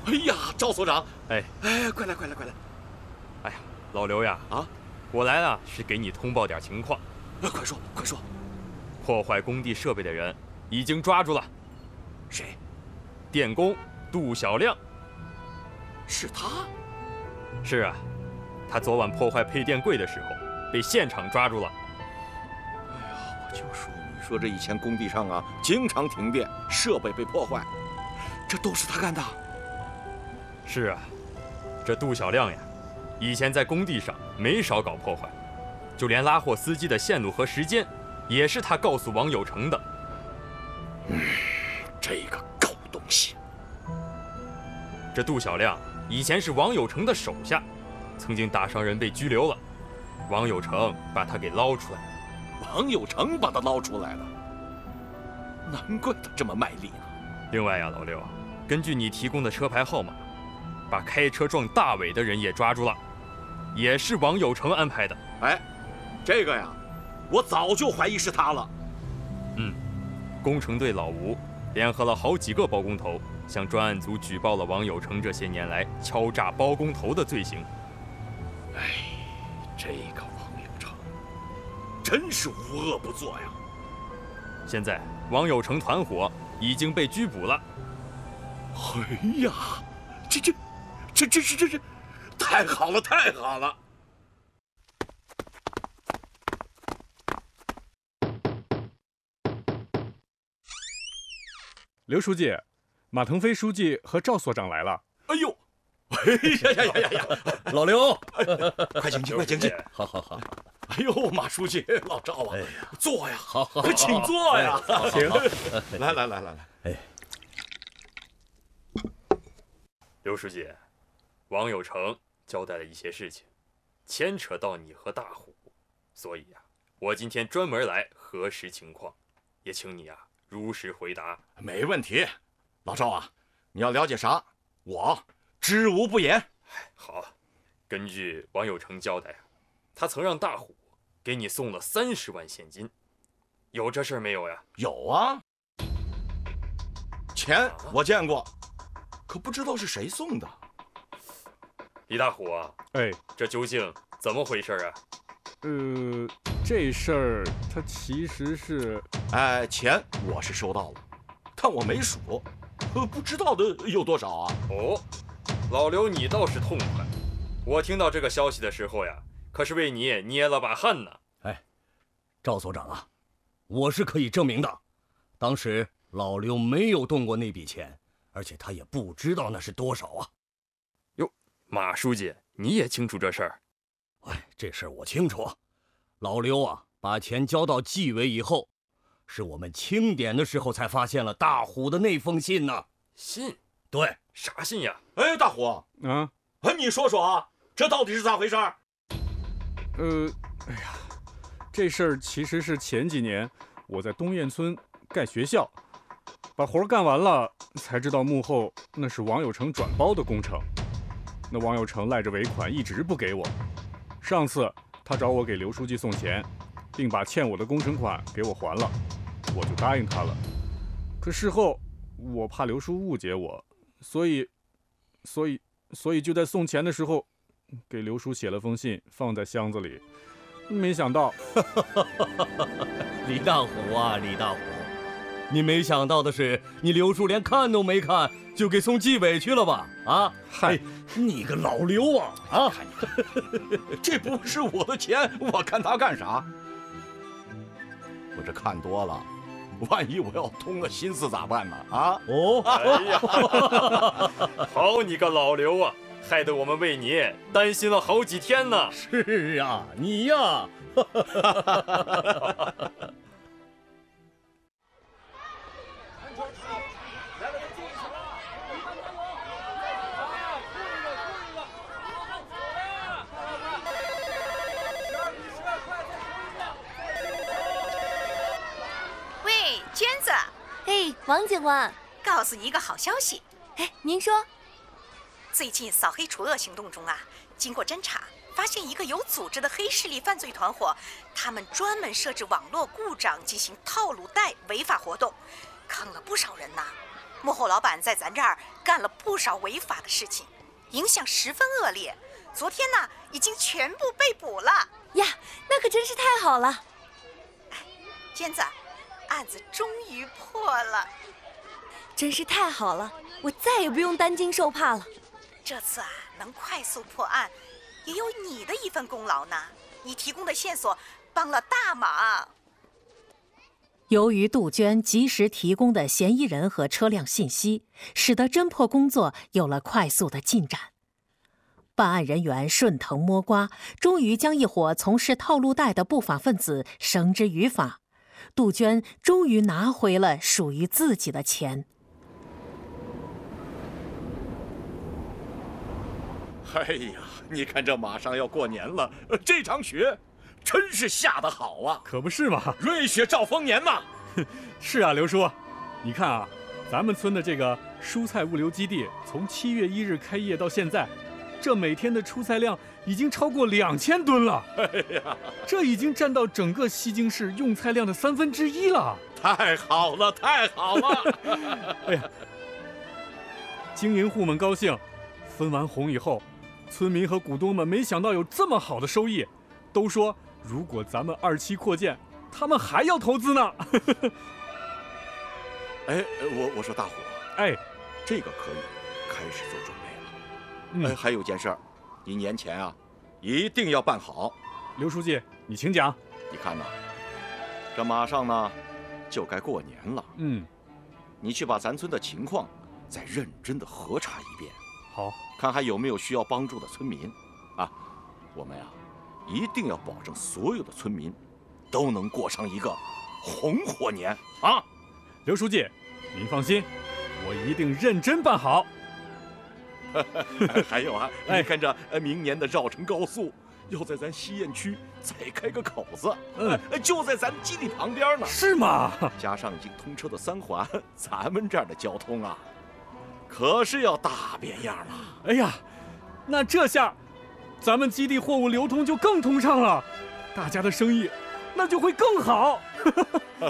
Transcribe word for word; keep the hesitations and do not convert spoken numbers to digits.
哎呀，赵所长， 哎哎，快来快来快来！ 哎呀，老刘呀， 啊， 我来啊是给你通报点情况。 啊，快说快说！ 破坏工地设备的人已经抓住了。 谁？ 电工杜小亮。 是他？ 是啊，他昨晚破坏配电柜的时候被现场抓住了。 哎呀，我就说，你说这以前工地上啊，经常停电，设备被破坏，这都是他干的。 是啊，这杜小亮呀，以前在工地上没少搞破坏，就连拉货司机的线路和时间，也是他告诉王有成的。 嗯，这个狗东西！ 这杜小亮以前是王有成的手下，曾经打伤人被拘留了，王有成把他给捞出来。 王有成把他捞出来了，难怪他这么卖力呢。 另外呀，老刘，根据你提供的车牌号码，把开车撞大伟的人也抓住了，也是王有成安排的。 哎，这个呀，我早就怀疑是他了。 嗯，工程队老吴联合了好几个包工头，向专案组举报了王有成这些年来敲诈包工头的罪行。 哎，这个王有成真是无恶不作呀！ 现在王有成团伙已经被拘捕了。 哎呀，这这这这这这这，太好了太好了！ 刘书记，马腾飞书记和赵所长来了。 哎呦，哎呀呀呀呀呀！ 老刘， 快请进，快请进。 好好好。 哎呦，马书记，老赵啊， 哎呀， 坐呀， 好好好， 请坐呀， 请。 来来来来来， 哎， 刘书记，王有成交代了一些事情，牵扯到你和大虎，所以呀、啊，我今天专门来核实情况，也请你啊如实回答。 没问题，老赵啊，你要了解啥，我知无不言。 好，根据王有成交代啊，他曾让大虎给你送了三十万现金，有这事儿没有呀？ 有啊，钱我见过，可不知道是谁送的。 李大虎啊， 哎， 这究竟怎么回事啊？ 呃，这事儿它其实是…… 哎，钱我是收到了，但我没数，呃，不知道的有多少啊？ 哦，老刘你倒是痛快，我听到这个消息的时候呀，可是为你捏了把汗呢。 哎，赵所长啊，我是可以证明的，当时老刘没有动过那笔钱，而且他也不知道那是多少啊。 哟，马书记，你也清楚这事儿？ 哎，这事儿我清楚。老刘啊，把钱交到纪委以后，是我们清点的时候才发现了大虎的那封信呢。 信？ 对， 啥信呀？ 哎，大虎啊， 哎，你说说啊，这到底是咋回事？ 呃，哎呀，这事儿其实是前几年我在东堰村盖学校，把活干完了，才知道幕后那是王有成转包的工程。那王有成赖着尾款一直不给我，上次他找我给刘书记送钱，并把欠我的工程款给我还了，我就答应他了。可事后我怕刘叔误解我，所以，所以，所以就在送钱的时候，给刘叔写了封信，放在箱子里。没想到， 李大虎啊，李大虎，你没想到的是，你刘叔连看都没看，就给送纪委去了吧？啊， 嗨， 你个老刘啊！啊， 看你看，这不是我的钱，我看他干啥？我这看多了，万一我要通了心思咋办呢？啊？ 哦， 哎呀，好你个老刘啊，害得我们为你担心了好几天呢。 是啊，你呀。 喂，娟子。 哎，王警官， 告诉你一个好消息。 哎，您说。 最近扫黑除恶行动中啊，经过侦查，发现一个有组织的黑势力犯罪团伙，他们专门设置网络故障进行套路贷违法活动，坑了不少人呐。 幕后老板在咱这儿干了不少违法的事情，影响十分恶劣。昨天呢，已经全部被捕了。 呀，那可真是太好了！ 哎，娟子，案子终于破了， 真是太好了，我再也不用担惊受怕了。 这次啊，能快速破案，也有你的一份功劳呢。你提供的线索帮了大忙。 由于杜鹃及时提供的嫌疑人和车辆信息，使得侦破工作有了快速的进展。办案人员顺藤摸瓜，终于将一伙从事套路贷的不法分子绳之于法。杜鹃终于拿回了属于自己的钱。 哎呀，你看这马上要过年了，这场雪真是下得好啊！ 可不是嘛， 瑞雪兆丰年呐！ 是啊，刘叔，你看啊，咱们村的这个蔬菜物流基地，从七月一日开业到现在，这每天的出菜量已经超过两千吨了。 哎呀， 这已经占到整个西京市用菜量的三分之一了。 太好了，太好了！ 哎呀，经营户们高兴，分完红以后，村民和股东们没想到有这么好的收益，都说如果咱们二期扩建，他们还要投资呢。 哎，我我说大伙， 哎， 这个可以开始做准备了。 嗯、 哎，还有件事儿，你年前啊一定要办好。 刘书记，你请讲。 你看呐，这马上呢就该过年了。 嗯， 你去把咱村的情况再认真的核查一遍。 好， 看还有没有需要帮助的村民啊。我们呀、啊，一定要保证所有的村民都能过上一个红火年啊！ 刘书记，您放心，我一定认真办好。 还有啊， 哎、 你看这明年的绕城高速要在咱西堰区再开个口子， 嗯， 就在咱基地旁边呢。 是吗？ 加上已经通车的三环，咱们这儿的交通啊，可是要大变样了。 哎呀，那这下咱们基地货物流通就更通畅了，大家的生意那就会更好。